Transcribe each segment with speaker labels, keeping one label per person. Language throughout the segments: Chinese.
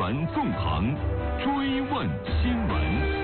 Speaker 1: 闻纵横，追问新闻。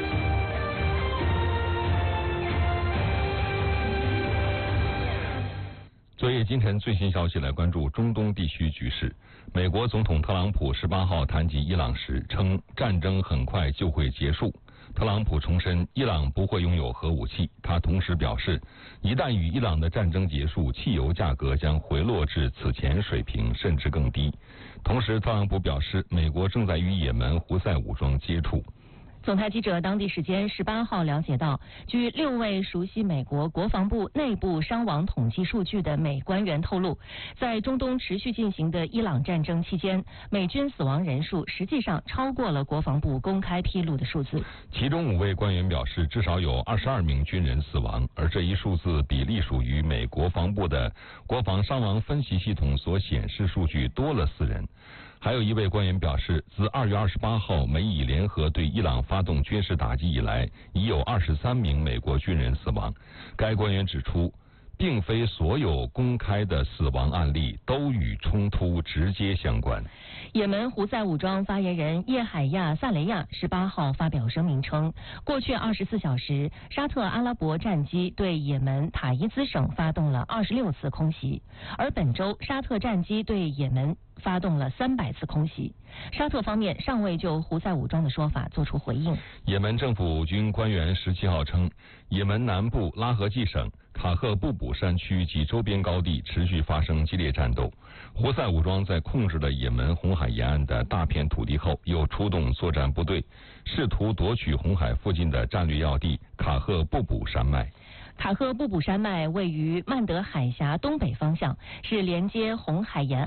Speaker 1: 昨夜今晨最新消息，来关注中东地区局势。美国总统特朗普18号谈及伊朗时称，战争很快就会结束。特朗普重申，伊朗不会拥有核武器。他同时表示，一旦与伊朗的战争结束，汽油价格将回落至此前水平，甚至更低。同时，特朗普表示，美国正在与也门胡塞武装接触。
Speaker 2: 总台记者当地时间18号了解到，据6位熟悉美国国防部内部伤亡统计数据的美官员透露，在中东持续进行的伊朗战争期间，美军死亡人数实际上超过了国防部公开披露的数字。
Speaker 1: 其中5位官员表示，至少有22名军人死亡，而这一数字比例属于美国防部的国防伤亡分析系统所显示数据多了4人。还有1位官员表示，自2月28号美以联合对伊朗发动军事打击以来，已有23名美国军人死亡。该官员指出，并非所有公开的死亡案例都与冲突直接相关。
Speaker 2: 也门胡塞武装发言人叶海亚·萨雷亚18号发表声明称，过去24小时，沙特阿拉伯战机对也门塔伊兹省发动了26次空袭，而本周沙特战机对也门发动了300次空袭。沙特方面尚未就胡塞武装的说法作出回应。
Speaker 1: 也门政府军官员17号称，也门南部拉合季省塔赫布卜山区及周边高地持续发生激烈战斗。胡塞武装在控制了也门红海沿岸的大片土地后，又出动作战部队，试图夺取红海附近的战略要地卡赫布卜山脉。
Speaker 2: 卡赫布卜山脉位于曼德海峡东北方向，是连接红海沿